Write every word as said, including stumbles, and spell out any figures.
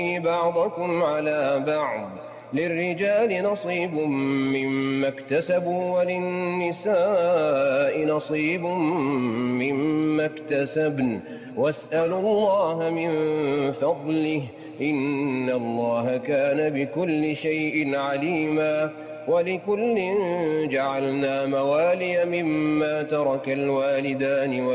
بعضكم على بعض للرجال نصيب مما اكتسبوا وللنساء نصيب مما اكتسبن واسألوا الله من فضله إن الله كان بكل شيء عليما ولكل جعلنا موالي مما ترك الوالدان